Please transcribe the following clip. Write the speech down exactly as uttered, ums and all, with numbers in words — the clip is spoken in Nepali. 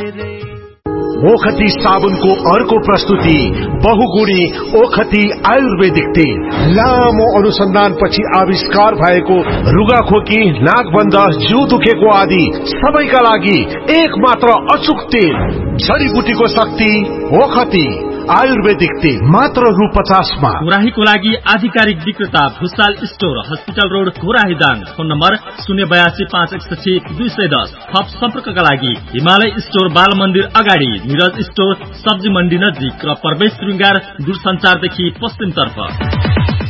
धेरै। ओखती साबुनको अर्को प्रस्तुति बहुगुणी ओखती आयुर्वेदिक तेल। लामो अनुसन्धानपछि आविष्कार भएको रुगाखोकी, नाकबन्ध, जिउ दुखेको आदि सबैका लागि एक मात्र अचूक तेल। जडीबुटीको शक्ति ओखती आयुर्वेदिक तेल मात्र रु पचासमा। घोराहीको लागि आधिकारिक विक्रेता Bhusal store, hospital road, Ghorahi Dang. Phone number शून्य बयासी पाँच एकसठी दुई सय दस। थप सम्पर्कका लागि हिमालय स्टोर, बाल मन्दिर अगाडि, निरज स्टोर, सब्जी मण्डी नजिक र प्रवेश श्रृंगार दूरसञ्चारदेखि पश्चिम तर्फ।